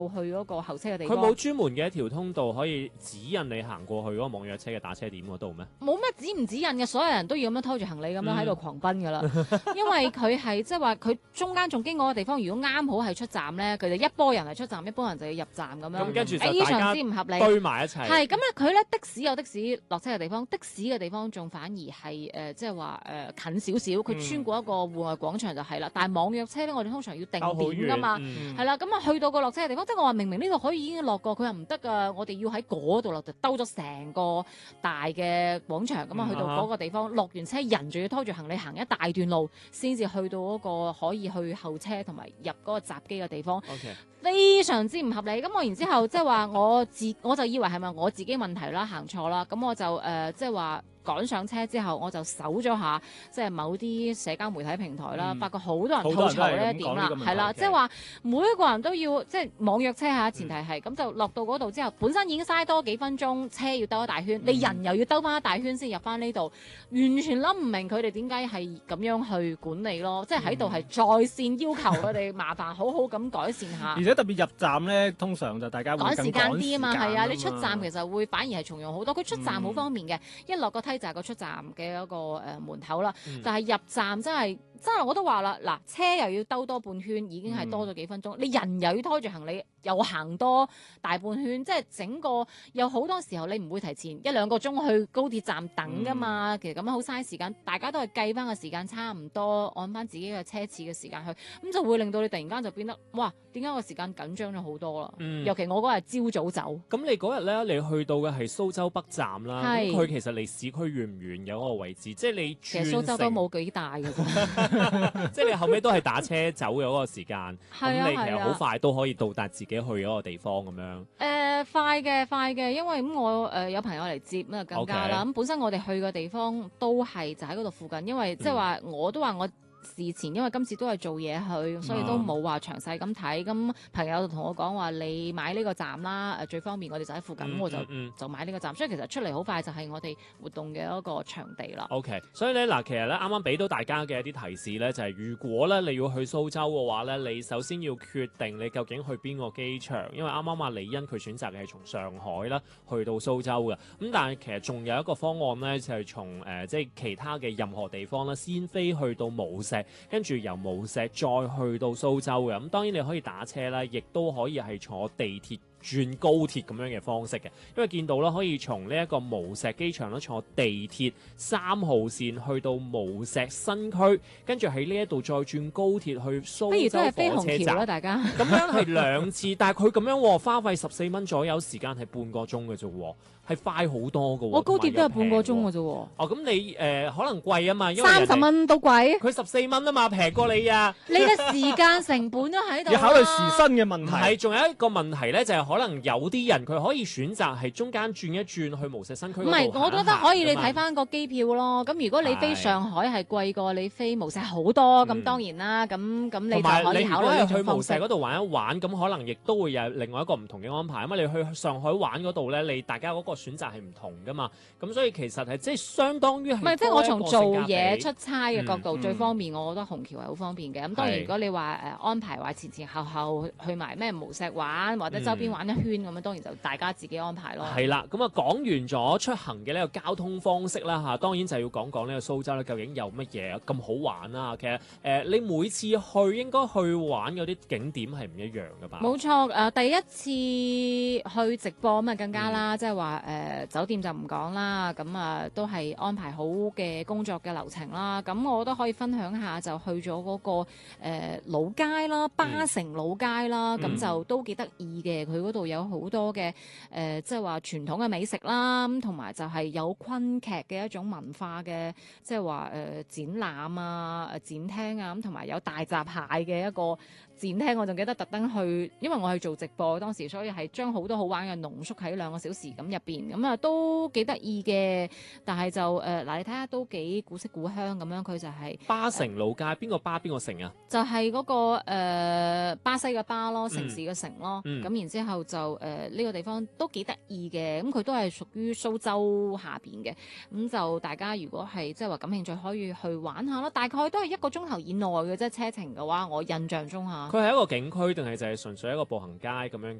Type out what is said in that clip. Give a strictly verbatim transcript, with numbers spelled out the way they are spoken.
去嗰個候車嘅地佢方。 冇專門嘅一條通道可以指引你行過去嗰個網約車嘅打車點嗰度咩？ 冇咩指唔指引嘅，所有人都要咁樣拖住行李咁樣喺度狂奔㗎啦。 嗯因為佢係即係話佢中間仲經過嘅地方，如果啱好係出站咧，佢就一波人係出站，一波人就要入站咁樣。 咁跟住就非大家常之唔合理。 堆埋一齊。 係咁咧，佢咧的士有的士落車嘅地方，的士嘅地方仲反而係誒，即係話誒近少少，佢穿過一個戶外廣場就係啦。但係網約車咧，我哋通常要定兜好點㗎嘛。 遠係啦，咁啊去到個落車嘅地方，即係我話明明呢度可以已經落過，佢話唔得噶，我哋要喺嗰度落，就兜咗成個大嘅廣場咁啊，去到嗰個地方落完車，人仲要拖住行李行一大段路，先至去到嗰個可以去候車同埋入嗰個閘機嘅地方。 OK。 非常之唔合理，咁我然之後即係話我自我就以為係咪我自己問題啦，行錯啦，咁我就誒即係話趕上車之後，我就搜咗下即係某啲社交媒體平台啦， 嗯發覺好多人好多吐槽人都係咁呢一點啦講呢個問，題係啦， 嘅即係話每一個人都要即係網約車嚇，前提係咁就落到嗰度之後，本身已經嘥多幾分鐘，車要兜一大圈，你人又要兜翻一大圈先入翻呢度，完全諗唔明佢哋點解係咁樣去管理咯，即係喺度係在線要求佢哋麻煩好好咁改善下而。且特別入站咧，通常就大家會更趕時間啲啊嘛，係啊， 趕時間你出站其實會反而係重用好多。佢出站好方便嘅，一落個梯就係個出站嘅一個誒、呃、門口啦。 嗯但係入站真係真係我都話啦，嗱車又要兜多半圈，已經係多咗幾分鐘。你人又要拖住行李，又行多大半圈，即係整個有好多時候你唔會提前一兩個鐘去高鐵站等噶嘛。其實咁樣好嘥時間，大家都係計翻個時間差唔多，按翻自己嘅車次嘅時間去，咁就會令到你突然間就變得哇，點解個時間緊張咗好多啦？ 嗯尤其我嗰日朝早走。 咁你嗰日咧，你去到嘅係蘇州北站啦。 係咁佢其實離市區遠唔遠有嗰個位置？即係你其實蘇轉州都乘， 冇幾大嘅啫， 即係你後尾都係打車走嘅嗰個時間。 係啊咁你其實係啊好快都可以到達自己去嗰個地方咁樣。 誒、呃快嘅快嘅，因為咁我誒、呃、有朋友嚟接咁啊更加啦。咁 OK 本身我哋去嘅地方都係就喺嗰度附近，因為即係話我都話我。事前因為今次都係做嘢去，所以都冇話詳細咁睇。咁朋友就同我講話，你買呢個站啦，誒最方便，我哋就喺附近，咁、 嗯我就嗯嗯就買呢個站。所以其實出嚟好快就係我哋活動嘅一個場地啦。 OK，所以咧嗱，其實咧啱啱俾到大家嘅一啲提示咧，就係、如果咧你要去蘇州嘅話咧，你首先要決定你究竟去邊個機場，因為啱啱阿李欣佢選擇嘅係從上海啦去到蘇州嘅。咁但係其實仲有一個方案咧，就係、從誒、呃、即係其他嘅任何地方啦，先飛去到無錫，跟住由無錫再去到蘇州嘅。咁當然你可以打車啦，亦都可以係坐地鐵轉高鐵咁樣嘅方式嘅，因為見到啦，可以從呢一個無錫機場啦坐地鐵三號線去到無錫新區，跟住喺呢一度再轉高鐵去不如蘇都州係飛火車虹橋啦， 站。 大家。 咁樣係兩次，但係佢咁樣喎花費十四蚊左右，時間係半個鐘嘅啫喎，係快好多嘅喎。 我高鐵都係半個鐘嘅嘅啫喎， 哦，咁你誒、呃、可能貴啊嘛，因為三十蚊都貴。 佢十四蚊啊嘛，平過你啊。 你嘅時間成本都喺度啦。 要考慮時薪嘅問唔題。 係，仲有一個問題咧，就係、可能有啲人佢可以選擇係中間轉一轉去無錫新區嗰度唔係，我覺得可以你睇翻。 翻個機票咯。咁如果你飛係上海係貴過你飛無錫好多，咁、 嗯當然啦。咁咁你就同埋可以你如果係考慮呢種去無錫方式。 嗰度玩一玩，咁可能亦都會有另外一個唔同嘅安排。因為你去上海玩嗰度咧，你大家嗰個選擇係唔同噶嘛。咁所以其實係即係相當於係唔係，即係我從做嘢出出差嘅角度、 嗯最方便，我覺得虹橋係好方便嘅。咁當然， 係如果你話誒、呃安排話前前後後去埋咩無錫玩或者周邊玩一圈咁樣，當然就大家自己安排咯。 係啦，咁啊講完咗出行嘅呢個交通方式啦嚇，當然就要講講呢個蘇州咧究竟有乜嘢咁好玩啦。其實誒、呃你每次去應該去玩嗰啲景點係唔一樣噶吧？ 冇錯，誒、呃第一次去直播咁啊更加嗯啦，即係話誒酒店就唔講啦，咁啊都係安排好嘅工作嘅流程啦。咁我都可以分享下，就去咗嗰、個、呃、老街啦，巴城老街啦，咁、 嗯就都幾得意嘅。佢嗰度有好多嘅誒、呃即係話傳統嘅美食啦，咁同埋就係有昆劇嘅一種文化嘅，即係話誒展覽啊、誒展廳啊，咁同埋有大閘蟹嘅一個展廳，我仲記得特登去，因為我去做直播當時，所以係將好多好玩嘅濃縮喺兩個小時咁入邊，咁啊都幾得意嘅。但係就誒嗱、你睇下都幾古色古香咁樣，佢就係、 巴城老街邊個巴邊個城啊？ 就係嗰、個、呃、巴西嘅巴咯，城市嘅城咯。咁、 嗯然之後就誒呢、呢個地方都幾得意嘅，咁佢都係屬於蘇州下邊嘅。咁就大家如果係即係話感興趣，可以去玩下啦。大概都係一個鐘頭以內嘅啫，車程嘅話，我印象中嚇。 佢係一個景區定係就係純粹一個步行街咁樣